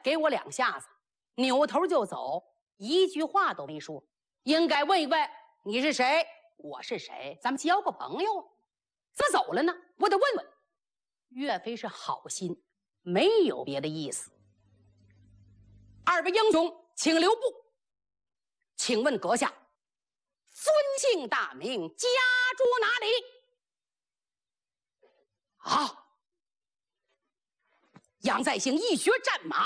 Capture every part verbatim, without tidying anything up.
给我两下子，扭头就走，一句话都没说。应该问一问你是谁，我是谁，咱们交个朋友。怎么走了呢？我得问问。岳飞是好心，没有别的意思。二位英雄，请留步。请问阁下，尊姓大名，家住哪里？啊！杨再兴一学战马，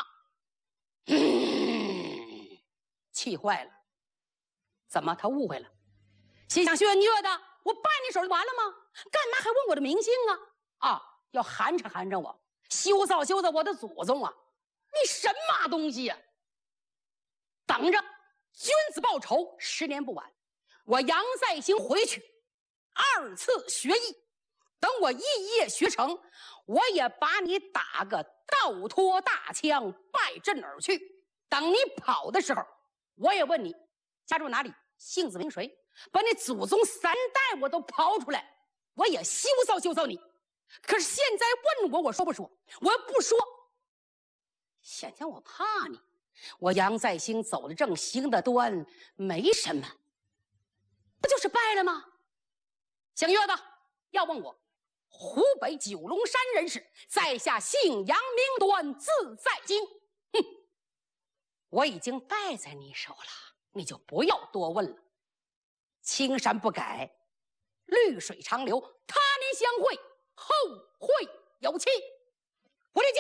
嗯，气坏了。怎么他误会了？心想薛虐的，我拜你手就完了吗？干嘛还问我的名姓啊？啊，要寒碜寒碜我，羞臊羞臊我的祖宗啊！你神马东西呀、啊！等着，君子报仇，十年不晚。我杨再兴回去，二次学艺。等我一夜学成，我也把你打个倒拖大枪，败阵而去。等你跑的时候，我也问你家住哪里，姓子名谁，把你祖宗三代我都刨出来，我也羞臊羞臊你。可是现在问我，我说不说？我要不说，显见我怕你。我杨再兴走得正，行得端，没什么，不就是败了吗？姓岳的要问我，湖北九龙山人士，在下姓杨名端，字在京。哼，我已经败在你手了，你就不要多问了。青山不改，绿水长流，他年相会，后会有期。不理解。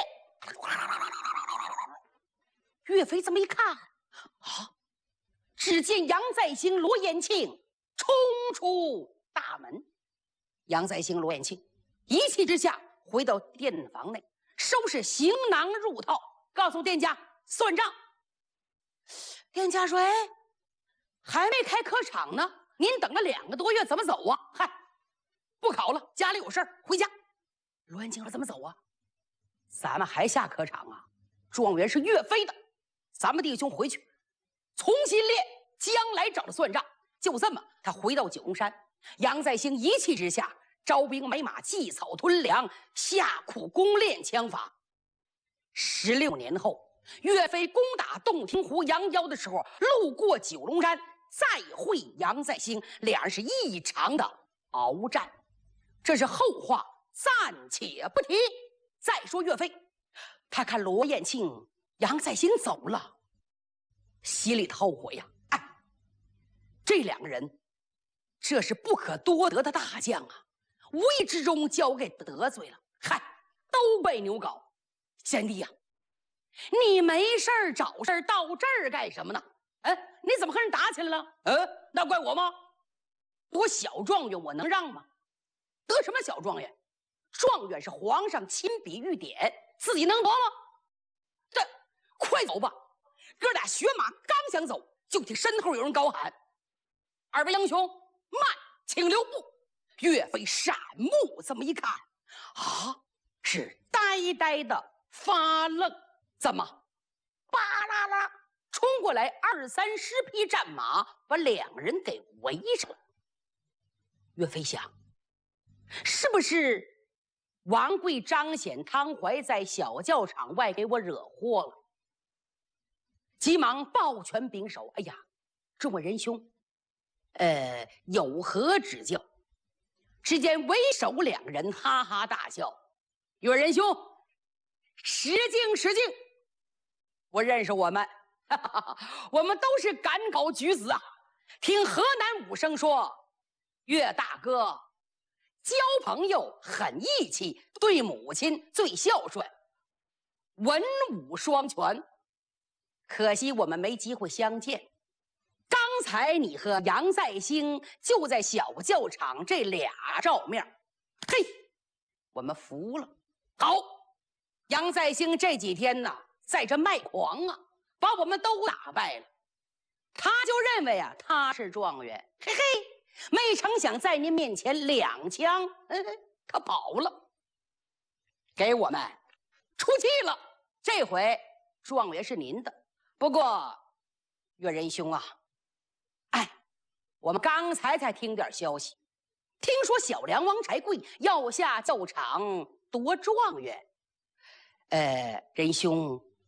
岳飞这么一看，啊！只见杨再兴、罗延庆冲出大门。杨再兴、罗延庆一气之下回到店房内，收拾行囊入套，告诉店家算账。店家说：“哎，还没开科场呢，您等了两个多月，怎么走啊？”嗨，不考了，家里有事儿，回家。罗延庆说：“怎么走啊？咱们还下科场啊？状元是岳飞的。咱们弟兄回去，重新练，将来找他算账。”就这么，他回到九龙山。杨再兴一气之下，招兵买马，祭草屯粮，下苦功练枪法。十六年后，岳飞攻打洞庭湖杨腰的时候，路过九龙山，再会杨再兴，两人是异常的鏖战。这是后话，暂且不提。再说岳飞，他看罗延庆、杨再兴走了，心里后悔呀！哎，这两个人，这是不可多得的大将啊，无意之中交给得罪了，嗨，都被牛搞。贤弟呀、啊，你没事儿找事儿到这儿干什么呢？哎，你怎么和人打起来了？嗯，那怪我吗？我小状元，我能让吗？得什么小状元？状元是皇上亲笔御典，自己能夺吗？这，快走吧！哥俩学马刚想走，就听身后有人高喊：“二位英雄，慢，请留步！”岳飞闪目这么一看，啊，是呆呆的发愣。怎么？巴啦啦冲过来二三十匹战马，把两人给围上了。岳飞想，是不是王贵、张显、汤怀在小教场外给我惹祸了？急忙抱拳拱手：“哎呀，众位仁兄，呃，有何指教？”只见为首两人哈哈大笑：“岳仁兄，失敬失敬，我认识我们，哈哈哈，我们都是赶考举子啊。听河南武生说，岳大哥交朋友很义气，对母亲最孝顺，文武双全。可惜我们没机会相见。刚才你和杨再兴就在小教场这俩照面，嘿，我们服了。好，杨再兴这几天呢，在这卖狂啊，把我们都打败了。他就认为啊，他是状元，嘿嘿。没成想在您面前两枪，嗯，他跑了，给我们出气了。这回状元是您的，不过岳仁兄啊，哎，我们刚才才听点消息，听说小梁王柴贵要下教场夺状元。呃，仁兄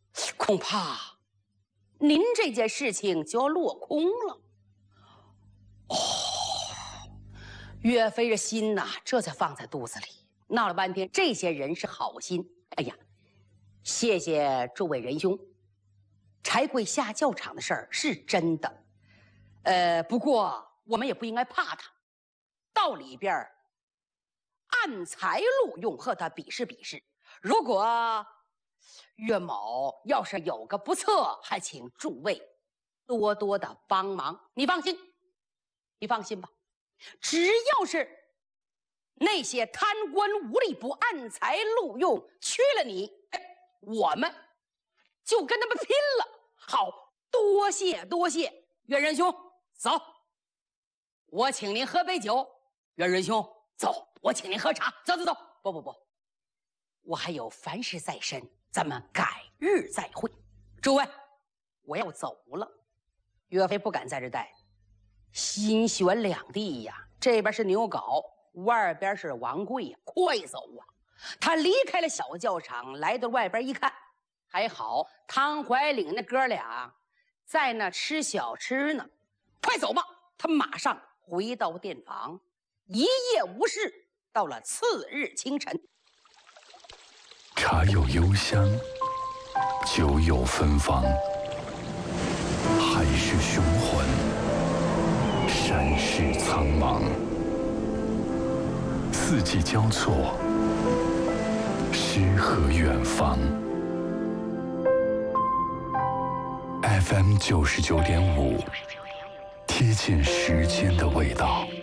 恐怕您这件事情就要落空了。哦，岳飞的心呐，这才放在肚子里。闹了半天，这些人是好心。哎呀，谢谢诸位仁兄。柴贵下教场的事儿是真的，呃，不过我们也不应该怕他，到里边按财录用，和他比试比试。如果岳某要是有个不测，还请诸位多多的帮忙。你放心，你放心吧，只要是那些贪官污吏不按财录用，缺了你，哎，我们就跟他们拼了。好，多谢多谢，岳仁兄，走，我请您喝杯酒。岳仁兄，走，我请您喝茶。走走走，不不不，我还有凡事在身，咱们改日再会。诸位，我要走了。岳飞不敢在这待，心悬两地呀，这边是牛皋，外边是王贵呀，快走啊！他离开了小教场，来到外边一看，还好汤怀领那哥俩在那吃小吃呢。快走吧！他马上回到店房，一夜无事，到了次日清晨。 茶有幽香，酒有芬芳，海市雄浑，山势苍茫，四季交错，诗和远方。F M 九十九点五，贴近时间的味道。